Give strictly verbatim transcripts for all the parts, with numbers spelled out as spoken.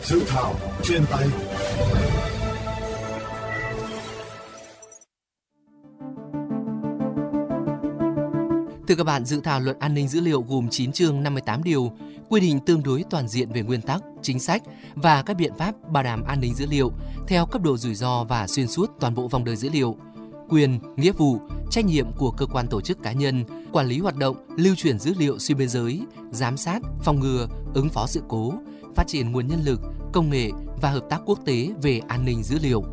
Dự thảo trên tay. Thưa các bạn, dự thảo luật an ninh dữ liệu gồm chín chương năm mươi tám điều, quy định tương đối toàn diện về nguyên tắc, chính sách và các biện pháp bảo đảm an ninh dữ liệu theo cấp độ rủi ro và xuyên suốt toàn bộ vòng đời dữ liệu, quyền, nghĩa vụ, trách nhiệm của cơ quan tổ chức cá nhân, quản lý hoạt động, lưu chuyển dữ liệu xuyên biên giới, giám sát, phòng ngừa, ứng phó sự cố, phát triển nguồn nhân lực, công nghệ và hợp tác quốc tế về an ninh dữ liệu.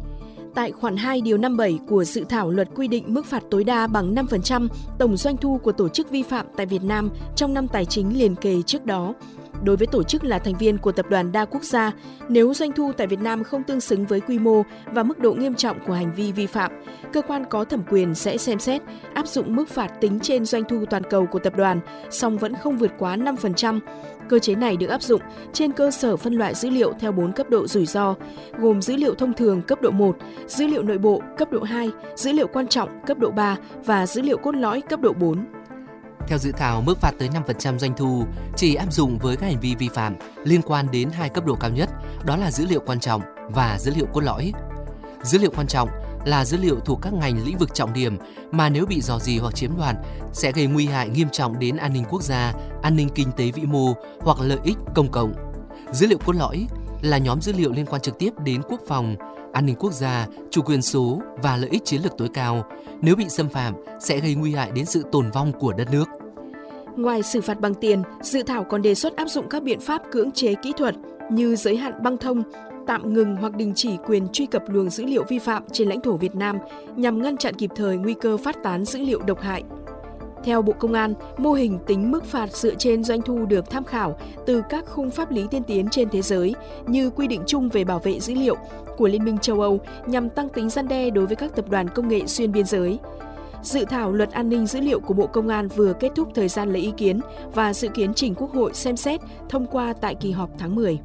Tại khoản hai điều năm mươi bảy của dự thảo luật quy định mức phạt tối đa bằng năm phần trăm tổng doanh thu của tổ chức vi phạm tại Việt Nam trong năm tài chính liền kề trước đó. Đối với tổ chức là thành viên của tập đoàn đa quốc gia, nếu doanh thu tại Việt Nam không tương xứng với quy mô và mức độ nghiêm trọng của hành vi vi phạm, cơ quan có thẩm quyền sẽ xem xét áp dụng mức phạt tính trên doanh thu toàn cầu của tập đoàn, song vẫn không vượt quá năm phần trăm. Cơ chế này được áp dụng trên cơ sở phân loại dữ liệu theo bốn cấp độ rủi ro, gồm dữ liệu thông thường cấp độ một, dữ liệu nội bộ cấp độ hai, dữ liệu quan trọng cấp độ ba và dữ liệu cốt lõi cấp độ bốn. Theo dự thảo, mức phạt tới năm phần trăm doanh thu chỉ áp dụng với các hành vi vi phạm liên quan đến hai cấp độ cao nhất, đó là dữ liệu quan trọng và dữ liệu cốt lõi. Dữ liệu quan trọng là dữ liệu thuộc các ngành lĩnh vực trọng điểm mà nếu bị rò rỉ hoặc chiếm đoạt sẽ gây nguy hại nghiêm trọng đến an ninh quốc gia, an ninh kinh tế vĩ mô hoặc lợi ích công cộng. Dữ liệu cốt lõi là nhóm dữ liệu liên quan trực tiếp đến quốc phòng, an ninh quốc gia, chủ quyền số và lợi ích chiến lược tối cao. Nếu bị xâm phạm sẽ gây nguy hại đến sự tồn vong của đất nước. Ngoài xử phạt bằng tiền, dự thảo còn đề xuất áp dụng các biện pháp cưỡng chế kỹ thuật như giới hạn băng thông, tạm ngừng hoặc đình chỉ quyền truy cập luồng dữ liệu vi phạm trên lãnh thổ Việt Nam nhằm ngăn chặn kịp thời nguy cơ phát tán dữ liệu độc hại. Theo Bộ Công an, mô hình tính mức phạt dựa trên doanh thu được tham khảo từ các khung pháp lý tiên tiến trên thế giới như quy định chung về bảo vệ dữ liệu của Liên minh châu Âu nhằm tăng tính răn đe đối với các tập đoàn công nghệ xuyên biên giới. Dự thảo luật an ninh dữ liệu của Bộ Công an vừa kết thúc thời gian lấy ý kiến và dự kiến trình Quốc hội xem xét thông qua tại kỳ họp tháng mười.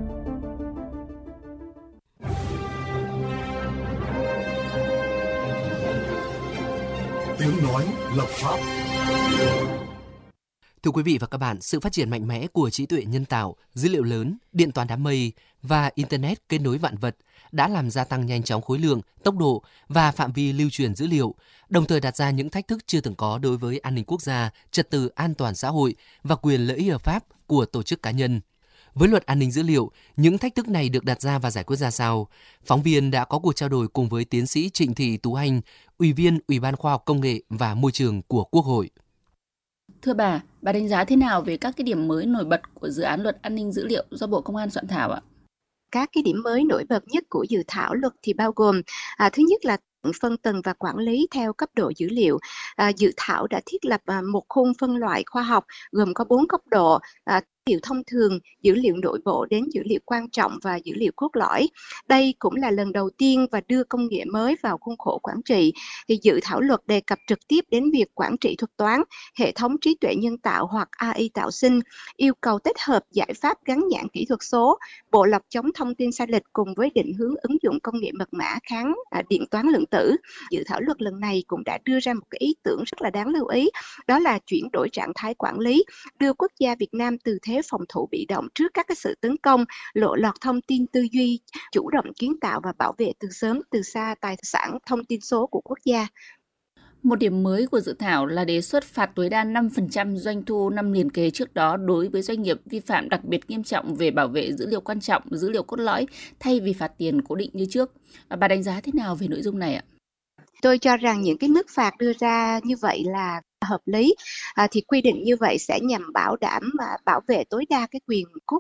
Tiếng nói lập pháp. Thưa quý vị và các bạn, sự phát triển mạnh mẽ của trí tuệ nhân tạo, dữ liệu lớn, điện toán đám mây và Internet kết nối vạn vật đã làm gia tăng nhanh chóng khối lượng, tốc độ và phạm vi lưu truyền dữ liệu, đồng thời đặt ra những thách thức chưa từng có đối với an ninh quốc gia, trật tự an toàn xã hội và quyền lợi ích hợp pháp của tổ chức cá nhân. Với luật an ninh dữ liệu, những thách thức này được đặt ra và giải quyết ra sao? Phóng viên đã có cuộc trao đổi cùng với tiến sĩ Trịnh Thị Tú Anh, Ủy viên Ủy ban Khoa học Công nghệ và Môi trường của Quốc hội. Thưa bà, bà đánh giá thế nào về các cái điểm mới nổi bật của dự án luật an ninh dữ liệu do Bộ Công an soạn thảo ạ? Các cái điểm mới nổi bật nhất của dự thảo luật thì bao gồm à, thứ nhất là phân tầng và quản lý theo cấp độ dữ liệu. À, dự thảo đã thiết lập à, một khung phân loại khoa học gồm có bốn cấp độ: à, dữ liệu thông thường, dữ liệu nội bộ đến dữ liệu quan trọng và dữ liệu cốt lõi. Đây cũng là lần đầu tiên và đưa công nghệ mới vào khuôn khổ quản trị. Thì dự thảo luật đề cập trực tiếp đến việc quản trị thuật toán, hệ thống trí tuệ nhân tạo hoặc a i tạo sinh, yêu cầu tích hợp giải pháp gắn nhãn kỹ thuật số, bộ lọc chống thông tin sai lệch cùng với định hướng ứng dụng công nghệ mật mã kháng à, điện toán lượng tử. Dự thảo luật lần này cũng đã đưa ra một cái ý tưởng rất là đáng lưu ý, đó là chuyển đổi trạng thái quản lý, đưa quốc gia Việt Nam từ thế phòng thủ bị động trước các cái sự tấn công, lộ lọt thông tin tư duy, chủ động kiến tạo và bảo vệ từ sớm từ xa tài sản thông tin số của quốc gia. Một điểm mới của dự thảo là đề xuất phạt tối đa năm phần trăm doanh thu năm liền kề trước đó đối với doanh nghiệp vi phạm đặc biệt nghiêm trọng về bảo vệ dữ liệu quan trọng, dữ liệu cốt lõi thay vì phạt tiền cố định như trước. Bà đánh giá thế nào về nội dung này ạ? Tôi cho rằng những cái mức phạt đưa ra như vậy là hợp lý. À, thì quy định như vậy sẽ nhằm bảo đảm và bảo vệ tối đa cái quyền cốt